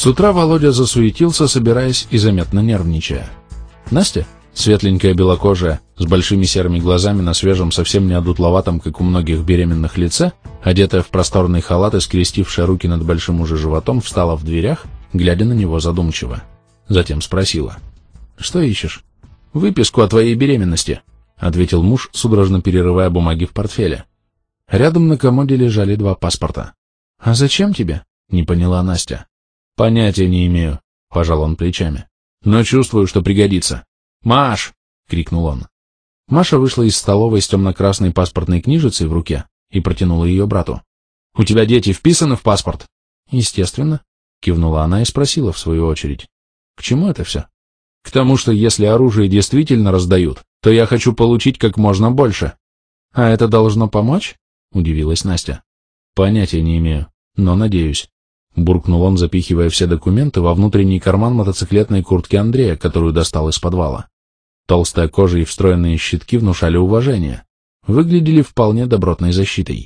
С утра Володя засуетился, собираясь и заметно нервничая. Настя, светленькая белокожая, с большими серыми глазами на свежем, совсем не одутловатом, как у многих беременных, лице, одетая в просторный халат и скрестившая руки над большим уже животом, встала в дверях, глядя на него задумчиво. Затем спросила: «Что ищешь?» «Выписку о твоей беременности», — ответил муж, судорожно перерывая бумаги в портфеле. Рядом на комоде лежали 2 паспорта. «А зачем тебе?» — не поняла Настя. «Понятия не имею», — пожал он плечами. «Но чувствую, что пригодится». «Маш!» — крикнул он. Маша вышла из столовой с темно-красной паспортной книжицей в руке и протянула ее брату. «У тебя дети вписаны в паспорт?» «Естественно», — кивнула она и спросила в свою очередь. «К чему это все?» «К тому, что если оружие действительно раздают, то я хочу получить как можно больше». «А это должно помочь?» — удивилась Настя. «Понятия не имею, но надеюсь», — буркнул он, запихивая все документы во внутренний карман мотоциклетной куртки Андрея, которую достал из подвала. Толстая кожа и встроенные щитки внушали уважение, выглядели вполне добротной защитой.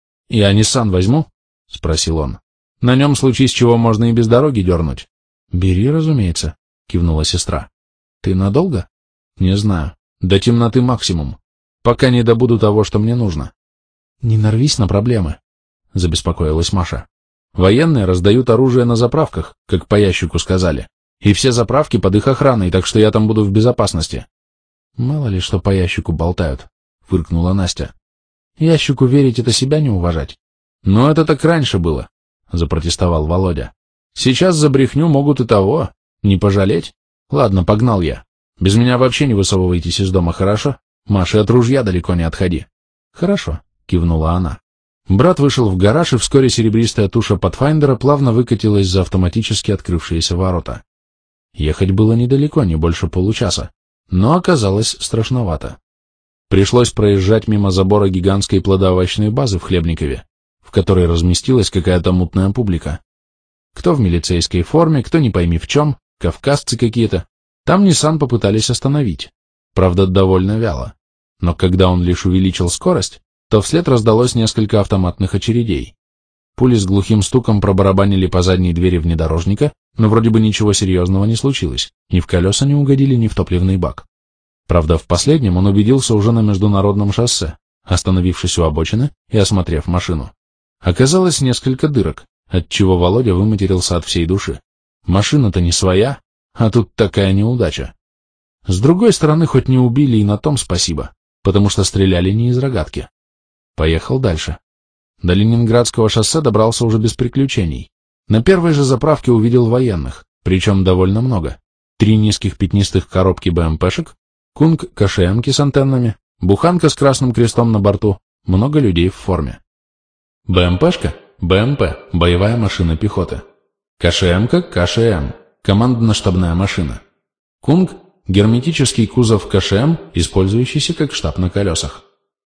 «Я Ниссан возьму?» — спросил он. «На нем, случись чего, можно и без дороги дернуть». «Бери, разумеется», — кивнула сестра. «Ты надолго?» «Не знаю. До темноты максимум. Пока не добуду того, что мне нужно». «Не нарвись на проблемы», — забеспокоилась Маша. «Военные раздают оружие на заправках, как по ящику сказали. И все заправки под их охраной, так что я там буду в безопасности». «Мало ли, что по ящику болтают», — фыркнула Настя. «Ящику верить — это себя не уважать». «Но это так раньше было», — запротестовал Володя. «Сейчас за брехню могут и того. Не пожалеть? Ладно, погнал я. Без меня вообще не высовывайтесь из дома, хорошо? Маша, от ружья далеко не отходи». «Хорошо», — кивнула она. Брат вышел в гараж, и вскоре серебристая туша Патфайндера плавно выкатилась за автоматически открывшиеся ворота. Ехать было недалеко, не больше получаса, но оказалось страшновато. Пришлось проезжать мимо забора гигантской плодоовощной базы в Хлебникове, в которой разместилась какая-то мутная публика. Кто в милицейской форме, кто не пойми в чем, кавказцы какие-то. Там Ниссан попытались остановить, правда, довольно вяло. Но когда он лишь увеличил скорость, то вслед раздалось несколько автоматных очередей. Пули с глухим стуком пробарабанили по задней двери внедорожника, но вроде бы ничего серьезного не случилось, ни в колеса не угодили, ни в топливный бак. Правда, в последнем он убедился уже на международном шоссе, остановившись у обочины и осмотрев машину. Оказалось несколько дырок, отчего Володя выматерился от всей души. Машина-то не своя, а тут такая неудача. С другой стороны, хоть не убили, и на том спасибо, потому что стреляли не из рогатки. Поехал дальше. До Ленинградского шоссе добрался уже без приключений. На первой же заправке увидел военных, причем довольно много. 3 низких пятнистых коробки БМПшек, Кунг КШМки с антеннами, буханка с красным крестом на борту, много людей в форме. БМПшка — БМП, боевая машина пехоты. КШМка — КШМ, командно-штабная машина. Кунг — герметический кузов КШМ, использующийся как штаб на колесах.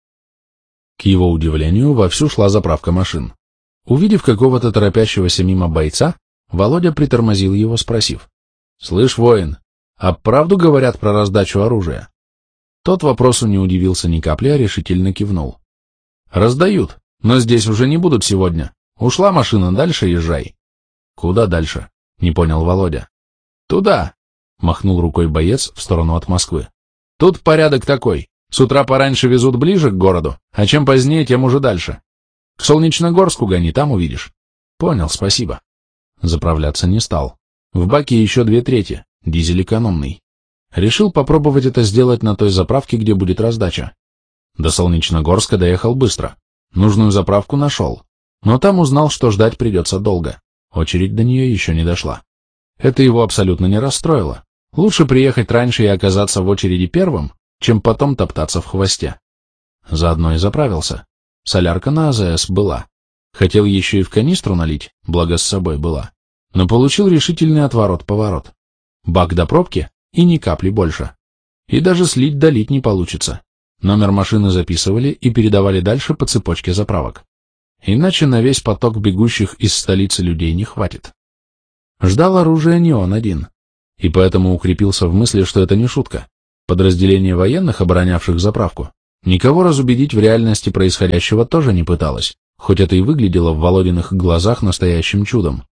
К его удивлению, вовсю шла заправка машин. Увидев какого-то торопящегося мимо бойца, Володя притормозил его, спросив: «Слышь, воин, а правду говорят про раздачу оружия?» Тот вопросу не удивился ни капли, а решительно кивнул. «Раздают, но здесь уже не будут сегодня. Ушла машина, дальше езжай». «Куда дальше?» — не понял Володя. «Туда», — махнул рукой боец в сторону от Москвы. «Тут порядок такой. С утра пораньше везут ближе к городу, а чем позднее, тем уже дальше. К Солнечногорску гони, там увидишь». «Понял, спасибо». Заправляться не стал. В баке еще 2/3, дизель экономный. Решил попробовать это сделать на той заправке, где будет раздача. До Солнечногорска доехал быстро. Нужную заправку нашел. Но там узнал, что ждать придется долго. Очередь до нее еще не дошла. Это его абсолютно не расстроило. Лучше приехать раньше и оказаться в очереди первым, чем потом топтаться в хвосте. Заодно и заправился. Солярка на АЗС была. Хотел еще и в канистру налить, благо с собой была. Но получил решительный отворот-поворот. Бак до пробки и ни капли больше. И даже слить долить не получится. Номер машины записывали и передавали дальше по цепочке заправок. Иначе на весь поток бегущих из столицы людей не хватит. Ждал оружия не он один. И поэтому укрепился в мысли, что это не шутка. Подразделение военных, оборонявших заправку, никого разубедить в реальности происходящего тоже не пыталось, хоть это и выглядело в Володиных глазах настоящим чудом.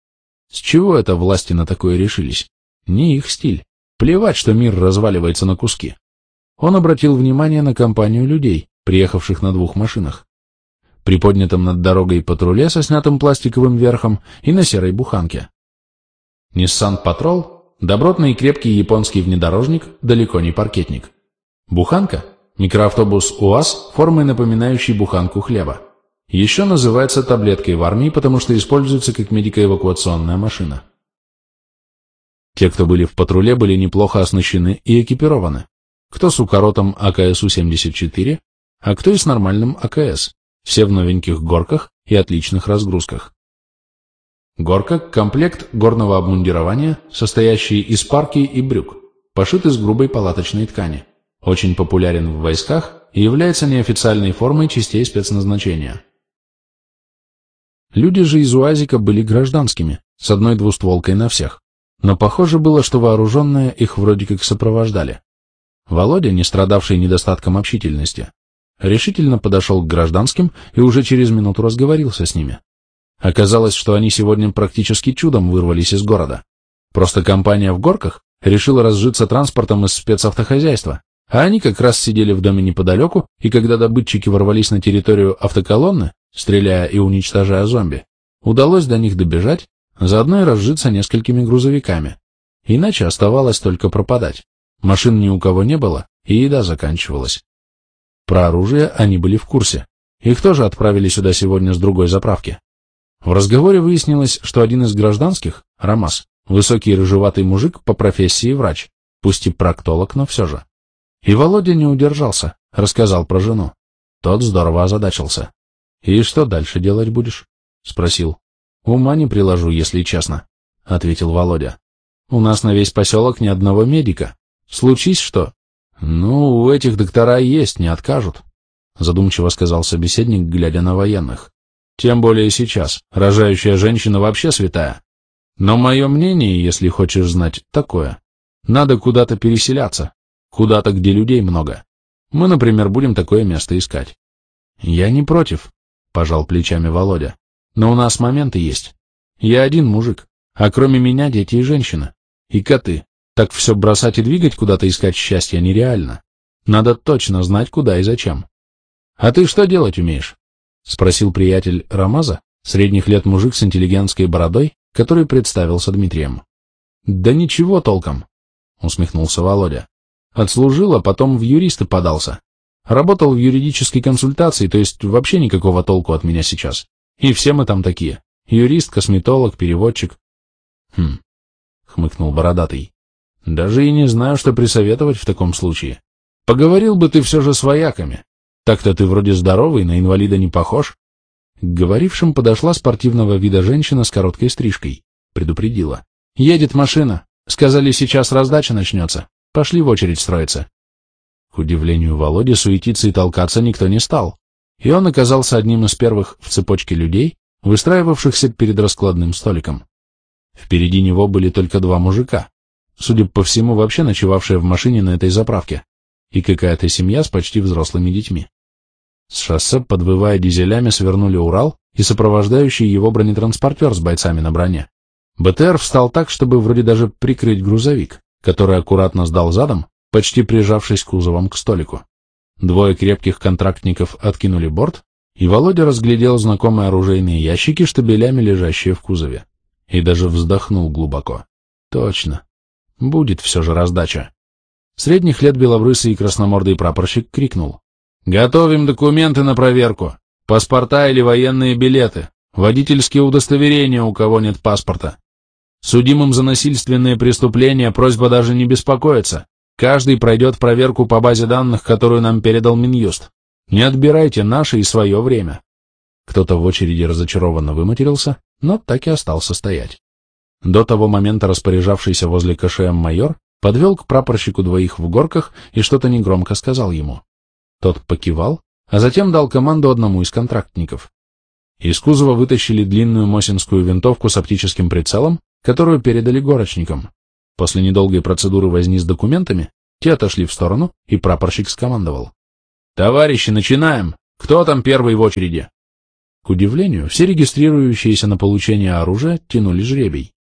С чего это власти на такое решились? Не их стиль. Плевать, что мир разваливается на куски. Он обратил внимание на компанию людей, приехавших на 2 машинах. При поднятом над дорогой патруле со снятым пластиковым верхом и на серой буханке. Nissan Patrol – добротный и крепкий японский внедорожник, далеко не паркетник. Буханка – микроавтобус УАЗ, формой напоминающий буханку хлеба. Еще называется таблеткой в армии, потому что используется как медико-эвакуационная машина. Те, кто были в патруле, были неплохо оснащены и экипированы. Кто с укоротом АКСУ-74, а кто и с нормальным АКС, все в новеньких горках и отличных разгрузках. Горка – комплект горного обмундирования, состоящий из парки и брюк, пошит из грубой палаточной ткани, очень популярен в войсках и является неофициальной формой частей спецназначения. Люди же из УАЗика были гражданскими, с одной двустволкой на всех, но похоже было, что вооруженные их вроде как сопровождали. Володя, не страдавший недостатком общительности, решительно подошел к гражданским и уже через минуту разговорился с ними. Оказалось, что они сегодня практически чудом вырвались из города. Просто компания в горках решила разжиться транспортом из спецавтохозяйства, а они как раз сидели в доме неподалеку, и когда добытчики ворвались на территорию автоколонны, стреляя и уничтожая зомби, удалось до них добежать, заодно и разжиться несколькими грузовиками. Иначе оставалось только пропадать. Машин ни у кого не было, и еда заканчивалась. Про оружие они были в курсе. Их тоже отправили сюда сегодня с другой заправки. В разговоре выяснилось, что один из гражданских, Рамаз, высокий рыжеватый мужик по профессии врач, пусть и проктолог, но все же. И Володя не удержался, рассказал про жену. Тот здорово озадачился. «И что дальше делать будешь?» — спросил. «Ума не приложу, если честно», — ответил Володя. «У нас на весь поселок ни одного медика. Случись что?» «Ну, у этих доктора есть, не откажут», — задумчиво сказал собеседник, глядя на военных. «Тем более сейчас. Рожающая женщина вообще святая. Но мое мнение, если хочешь знать, такое. Надо куда-то переселяться. Куда-то, где людей много. Мы, например, будем такое место искать». «Я не против», — пожал плечами Володя. «Но у нас моменты есть. Я один мужик, а кроме меня дети и женщина. И коты. Так все бросать и двигать куда-то искать счастья нереально. Надо точно знать, куда и зачем». «А ты что делать умеешь?» — спросил приятель Рамаза, средних лет мужик с интеллигентской бородой, который представился Дмитрием. «Да ничего толком», — усмехнулся Володя. «Отслужил, а потом в юристы подался. Работал в юридической консультации, то есть вообще никакого толку от меня сейчас. И все мы там такие. Юрист, косметолог, переводчик». «Хм», — хмыкнул бородатый. «Даже и не знаю, что присоветовать в таком случае. Поговорил бы ты все же с вояками. Так-то ты вроде здоровый, на инвалида не похож». К говорившим подошла спортивного вида женщина с короткой стрижкой. Предупредила. «Едет машина. Сказали, сейчас раздача начнется. Пошли в очередь строиться». К удивлению Володи, суетиться и толкаться никто не стал. И он оказался одним из первых в цепочке людей, выстраивавшихся перед раскладным столиком. Впереди него были только 2 мужика, судя по всему, вообще ночевавшие в машине на этой заправке, и какая-то семья с почти взрослыми детьми. С шоссе, подвывая дизелями, свернули Урал и сопровождающий его бронетранспортер с бойцами на броне. БТР встал так, чтобы вроде даже прикрыть грузовик, который аккуратно сдал задом, почти прижавшись кузовом к столику. 2 крепких контрактников откинули борт, и Володя разглядел знакомые оружейные ящики, штабелями лежащие в кузове, и даже вздохнул глубоко. Точно. Будет все же раздача. Средних лет белобрысый и красномордый прапорщик крикнул. «Готовим документы на проверку. Паспорта или военные билеты. Водительские удостоверения, у кого нет паспорта. Судимым за насильственные преступления просьба даже не беспокоиться. Каждый пройдет проверку по базе данных, которую нам передал Минюст. Не отбирайте наше и свое время». Кто-то в очереди разочарованно выматерился, но так и остался стоять. До того момента распоряжавшийся возле КШМ майор подвел к прапорщику 2 в горках и что-то негромко сказал ему. Тот покивал, а затем дал команду одному из контрактников. Из кузова вытащили длинную мосинскую винтовку с оптическим прицелом, которую передали горочникам. После недолгой процедуры возни с документами, те отошли в сторону, и прапорщик скомандовал. «Товарищи, начинаем! Кто там первый в очереди?» К удивлению, все регистрирующиеся на получение оружия тянули жребий.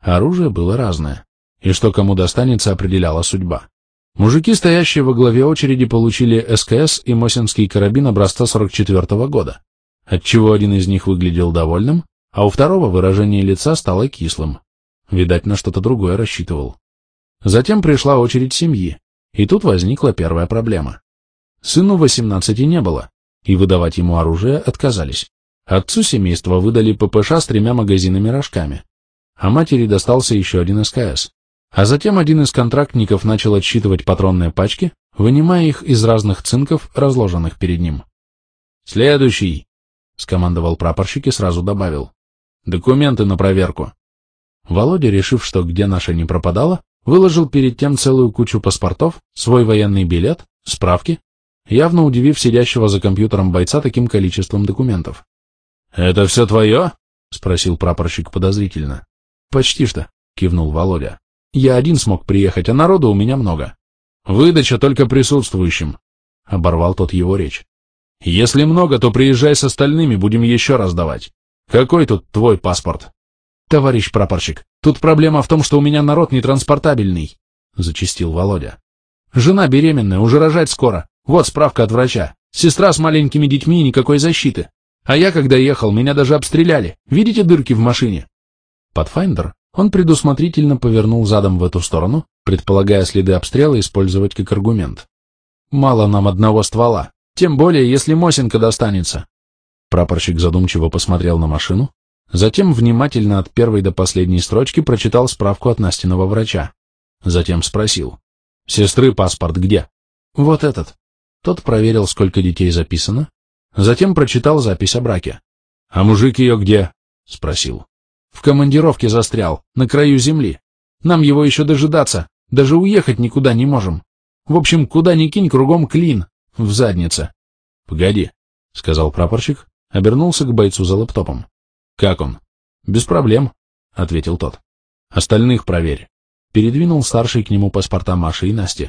Оружие было разное, и что кому достанется, определяла судьба. Мужики, стоящие во главе очереди, получили СКС и Мосинский карабин образца 44-го года, отчего один из них выглядел довольным, а у второго выражение лица стало кислым. Видать, на что-то другое рассчитывал. Затем пришла очередь семьи, и тут возникла первая проблема. Сыну 18 не было, и выдавать ему оружие отказались. Отцу семейства выдали ППШ с 3 магазинами-рожками, а матери достался еще один СКС. А затем один из контрактников начал отсчитывать патронные пачки, вынимая их из разных цинков, разложенных перед ним. «Следующий!» — скомандовал прапорщик и сразу добавил. «Документы на проверку». Володя, решив, что где наша не пропадала, выложил перед тем целую кучу паспортов, свой военный билет, справки, явно удивив сидящего за компьютером бойца таким количеством документов. «Это все твое?» — спросил прапорщик подозрительно. «Почти что», — кивнул Володя. «Я один смог приехать, а народу у меня много». «Выдача только присутствующим», — оборвал тот его речь. «Если много, то приезжай с остальными, будем еще раз давать. Какой тут твой паспорт?» «Товарищ прапорщик, тут проблема в том, что у меня народ нетранспортабельный», — зачастил Володя. «Жена беременная, уже рожать скоро. Вот справка от врача. Сестра с маленькими детьми и никакой защиты. А я, когда ехал, меня даже обстреляли. Видите дырки в машине?» Патфайндер, он предусмотрительно повернул задом в эту сторону, предполагая следы обстрела использовать как аргумент. «Мало нам одного ствола, тем более, если Мосинка достанется». Прапорщик задумчиво посмотрел на машину, затем внимательно от первой до последней строчки прочитал справку от Настиного врача. Затем спросил: «Сестры паспорт где?» «Вот этот». Тот проверил, сколько детей записано, затем прочитал запись о браке. «А мужик ее где?» — спросил. «В командировке застрял, на краю земли. Нам его еще дожидаться, даже уехать никуда не можем. В общем, куда ни кинь, кругом клин, в заднице». «Погоди», — сказал прапорщик, обернулся к бойцу за лэптопом. «Как он?» «Без проблем», — ответил тот. «Остальных проверь». Передвинул старший к нему паспорта Маши и Насти.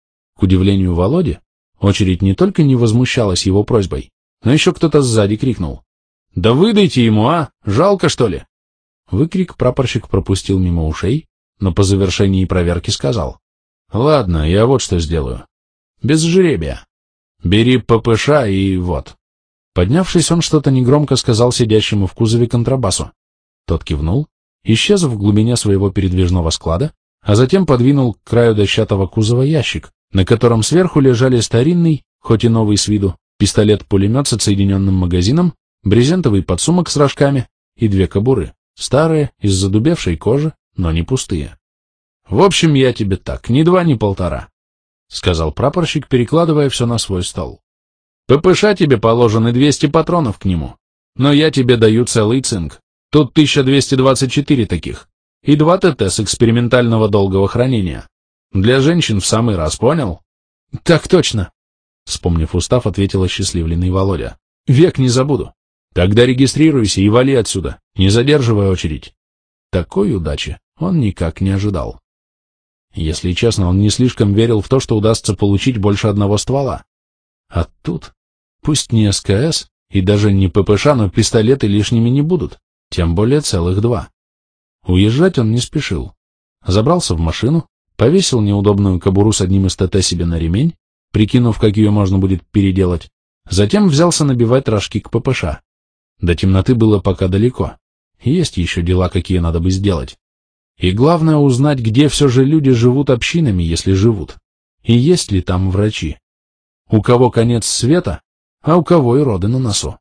К удивлению Володи, очередь не только не возмущалась его просьбой, но еще кто-то сзади крикнул: «Да выдайте ему, а! Жалко, что ли?» Выкрик прапорщик пропустил мимо ушей, но по завершении проверки сказал: «Ладно, я вот что сделаю. Без жребия. Бери ППШ и вот». Поднявшись, он что-то негромко сказал сидящему в кузове контрабасу. Тот кивнул, исчез в глубине своего передвижного склада, а затем подвинул к краю дощатого кузова ящик, на котором сверху лежали старинный, хоть и новый с виду, пистолет-пулемет с отсоединенным магазином, брезентовый подсумок с рожками и 2 кобуры, старые, из задубевшей кожи, но не пустые. «В общем, я тебе так, ни 2, ни 1,5», — сказал прапорщик, перекладывая все на свой стол. «ППШ тебе положены 200 патронов к нему, но я тебе даю целый цинк. Тут 1224 таких, и 2 ТТ с экспериментального долгого хранения. Для женщин в самый раз, понял?» «Так точно», — вспомнив устав, ответил осчастливленный Володя. «Век не забуду». «Тогда регистрируйся и вали отсюда, не задерживай очередь». Такой удачи он никак не ожидал. Если честно, он не слишком верил в то, что удастся получить больше одного ствола. А тут, пусть не СКС и даже не ППШ, но пистолеты лишними не будут, тем более целых 2. Уезжать он не спешил. Забрался в машину, повесил неудобную кобуру с одним из ТТ себе на ремень, прикинув, как ее можно будет переделать, затем взялся набивать рожки к ППШ. До темноты было пока далеко. Есть еще дела, какие надо бы сделать. И главное узнать, где все же люди живут общинами, если живут. И есть ли там врачи. У кого конец света, а у кого и роды на носу.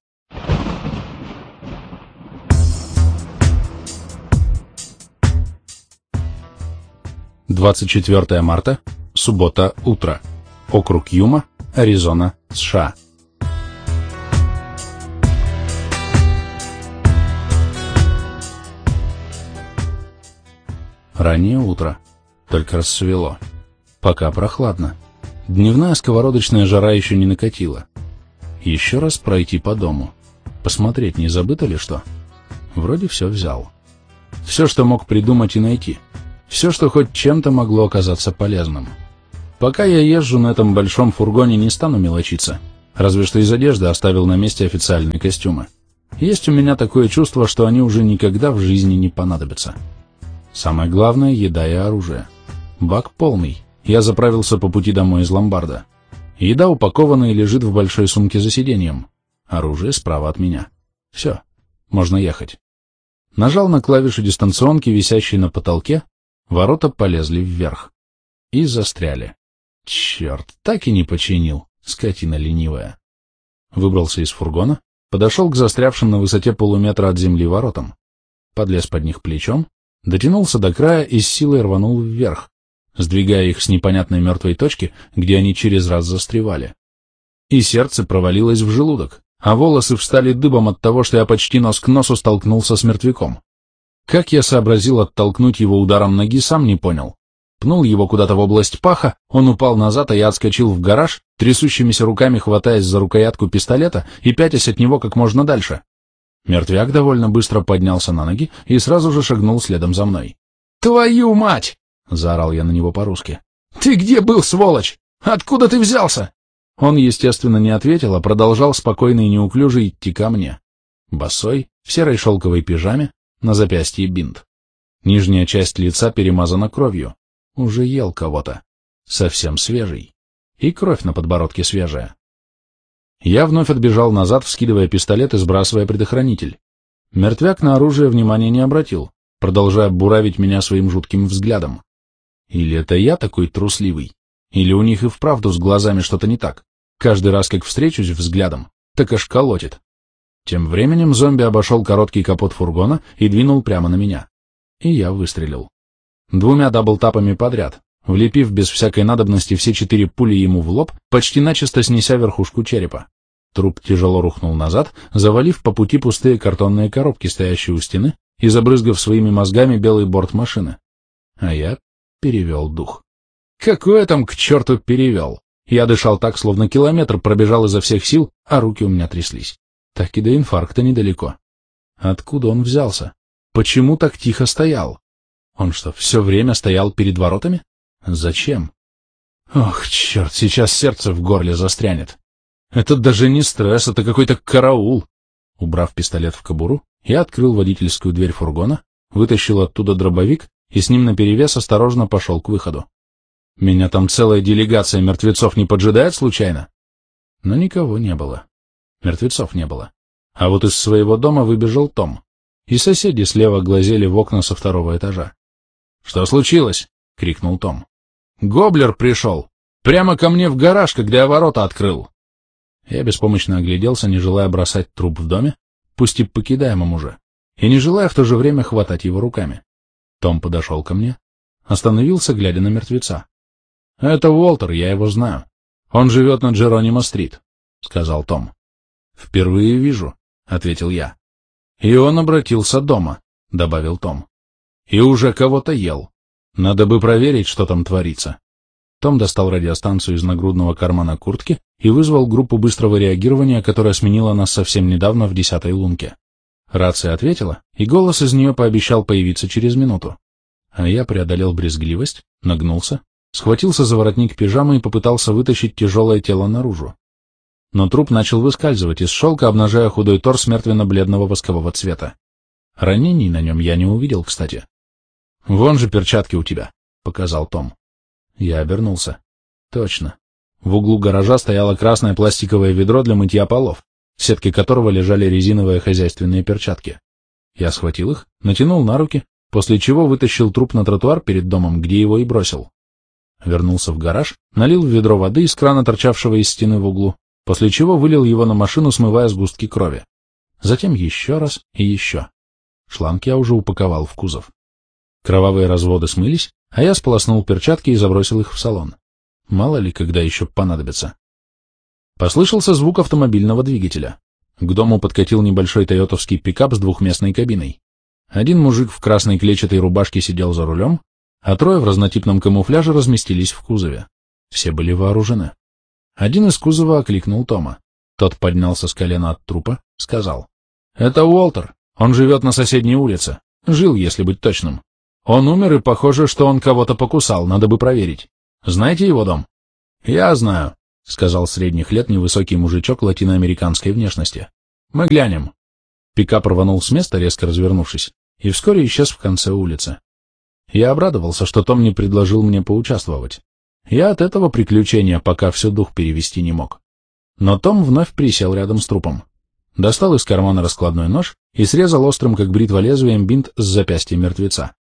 — 24 марта, суббота, утро. Округ Юма, Аризона, США. Раннее утро. Только рассвело. Пока прохладно. Дневная сковородочная жара еще не накатила. Еще раз пройти по дому. Посмотреть, не забыто ли что. Вроде все взял. Все, что мог придумать и найти. Все, что хоть чем-то могло оказаться полезным. Пока я езжу на этом большом фургоне, не стану мелочиться. Разве что из одежды оставил на месте официальные костюмы. Есть у меня такое чувство, что они уже никогда в жизни не понадобятся. Самое главное — еда и оружие. Бак полный. Я заправился по пути домой из ломбарда. Еда упакована и лежит в большой сумке за сиденьем. Оружие справа от меня. Все, можно ехать. Нажал на клавишу дистанционки, висящей на потолке, ворота полезли вверх. И застряли. Черт, так и не починил, скотина ленивая. Выбрался из фургона, подошел к застрявшим на высоте полуметра от земли воротам, подлез под них плечом, дотянулся до края и с силой рванул вверх, сдвигая их с непонятной мертвой точки, где они через раз застревали. И сердце провалилось в желудок, а волосы встали дыбом от того, что я почти нос к носу столкнулся с мертвяком. Как я сообразил оттолкнуть его ударом ноги, сам не понял. Пнул его куда-то в область паха, он упал назад, а я отскочил в гараж, трясущимися руками хватаясь за рукоятку пистолета и пятясь от него как можно дальше. Мертвяк довольно быстро поднялся на ноги и сразу же шагнул следом за мной. «Твою мать!» — заорал я на него по-русски. «Ты где был, сволочь? Откуда ты взялся?» Он, естественно, не ответил, а продолжал спокойно и неуклюже идти ко мне. Босой, в серой шелковой пижаме, на запястье бинт. Нижняя часть лица перемазана кровью. Уже ел кого-то. Совсем свежий. И кровь на подбородке свежая. Я вновь отбежал назад, вскидывая пистолет и сбрасывая предохранитель. Мертвяк на оружие внимания не обратил, продолжая буравить меня своим жутким взглядом. Или это я такой трусливый, или у них и вправду с глазами что-то не так. Каждый раз, как встречусь взглядом, так аж колотит. Тем временем зомби обошел короткий капот фургона и двинул прямо на меня. И я выстрелил. 2 даблтапами подряд, влепив без всякой надобности все 4 пули ему в лоб, почти начисто снеся верхушку черепа. Труп тяжело рухнул назад, завалив по пути пустые картонные коробки, стоящие у стены, и забрызгав своими мозгами белый борт машины. А я перевел дух. Какое там к черту перевел? Я дышал так, словно километр пробежал изо всех сил, а руки у меня тряслись. Так и до инфаркта недалеко. Откуда он взялся? Почему так тихо стоял? Он что, все время стоял перед воротами? Зачем? Ох, черт, сейчас сердце в горле застрянет. Это даже не стресс, это какой-то караул. Убрав пистолет в кобуру, я открыл водительскую дверь фургона, вытащил оттуда дробовик и с ним наперевес осторожно пошел к выходу. Меня там целая делегация мертвецов не поджидает случайно? Но никого не было. Мертвецов не было. А вот из своего дома выбежал Том. И соседи слева глазели в окна со 2-го этажа. «Что случилось?» — крикнул Том. «Гоблер пришел! Прямо ко мне в гараж, когда я ворота открыл!» Я беспомощно огляделся, не желая бросать труп в доме, пусть и покидаемом уже, и не желая в то же время хватать его руками. Том подошел ко мне, остановился, глядя на мертвеца. «Это Уолтер, я его знаю. Он живет на Джеронимо-стрит», — сказал Том. «Впервые вижу», — ответил я. «И он обратился дома», — добавил Том. «И уже кого-то ел. Надо бы проверить, что там творится». Том достал радиостанцию из нагрудного кармана куртки и вызвал группу быстрого реагирования, которая сменила нас совсем недавно в 10-й лунке. Рация ответила, и голос из нее пообещал появиться через минуту. А я преодолел брезгливость, нагнулся, схватился за воротник пижамы и попытался вытащить тяжелое тело наружу. Но труп начал выскальзывать из шелка, обнажая худой торс мертвенно-бледного воскового цвета. Ранений на нем я не увидел, кстати. «Вон же перчатки у тебя», — показал Том. Я обернулся. Точно. В углу гаража стояло красное пластиковое ведро для мытья полов, в сетке которого лежали резиновые хозяйственные перчатки. Я схватил их, натянул на руки, после чего вытащил труп на тротуар перед домом, где его и бросил. Вернулся в гараж, налил в ведро воды из крана, торчавшего из стены в углу, после чего вылил его на машину, смывая сгустки крови. Затем еще раз и еще. Шланг я уже упаковал в кузов. Кровавые разводы смылись, а я сполоснул перчатки и забросил их в салон. Мало ли, когда еще понадобится. Послышался звук автомобильного двигателя. К дому подкатил небольшой тойотовский пикап с двухместной кабиной. Один мужик в красной клетчатой рубашке сидел за рулем, а 3 в разнотипном камуфляже разместились в кузове. Все были вооружены. Один из кузова окликнул Тома. Тот поднялся с колена от трупа, сказал: «Это Уолтер. Он живет на соседней улице. Жил, если быть точным. Он умер, и похоже, что он кого-то покусал, надо бы проверить. Знаете его дом?» «Я знаю», — сказал средних лет невысокий мужичок латиноамериканской внешности. «Мы глянем». Пикап рванул с места, резко развернувшись, и вскоре исчез в конце улицы. Я обрадовался, что Том не предложил мне поучаствовать. Я от этого приключения пока всё дух перевести не мог. Но Том вновь присел рядом с трупом. Достал из кармана раскладной нож и срезал острым, как бритва, лезвием бинт с запястья мертвеца.